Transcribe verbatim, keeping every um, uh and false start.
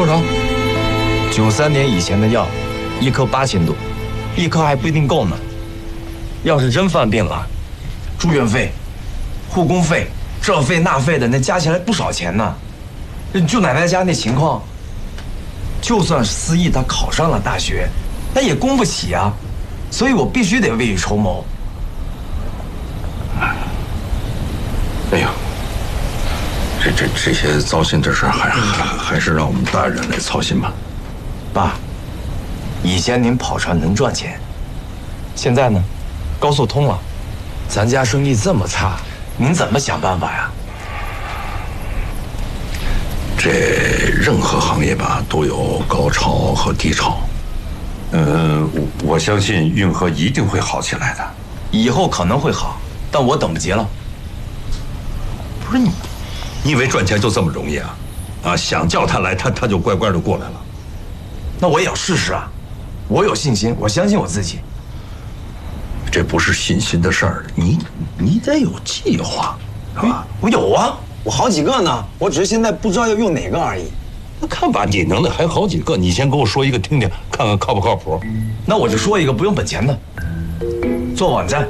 少？九三年以前的药，一颗八千多，一颗还不一定够呢。要是真犯病了，住院费、护工费、这费那费的，那加起来不少钱呢。就奶奶家那情况，就算是思义他考上了大学，那也供不起啊。所以我必须得未雨绸缪。 哎呀，这这这些糟心的事还还还是让我们大人来操心吧。 爸，以前您跑船能赚钱，现在呢，高速通了，咱家生意这么差，您怎么想办法呀？ 这任何行业吧都有高潮和低潮。 呃，我相信运河一定会好起来的。 以后可能会好，但我等不及了。 不是你，你以为赚钱就这么容易啊？啊，想叫他来，他他就乖乖的过来了。 那我也要试试啊！我有信心，我相信我自己。 这不是信心的事儿，你你得有计划，是吧？ 我有啊，我好几个呢，我只是现在不知道要用哪个而已。 那看把你能的还好几个，你先给我说一个听听，看看靠不靠谱。 那我就说一个不用本钱的，做网站。